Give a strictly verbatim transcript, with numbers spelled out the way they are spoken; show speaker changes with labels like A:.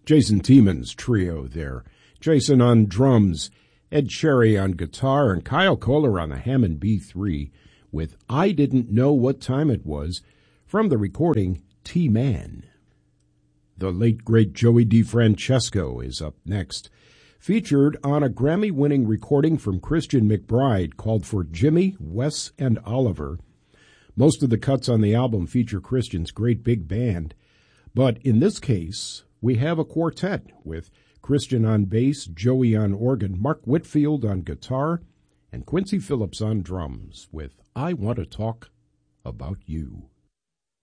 A: Jason Tiemann's trio there. Jason on drums, Ed Cherry on guitar, and Kyle Kohler on the Hammond B three with I Didn't Know What Time It Was from the recording T-Man. The late, great Joey DeFrancesco is up next, featured on a Grammy-winning recording from Christian McBride called For Jimmy, Wes, and Oliver. Most of the cuts on the album feature Christian's great big band, but in this case, we have a quartet with Christian on bass, Joey on organ, Mark Whitfield on guitar, and Quincy Phillips on drums with I Want to Talk About You.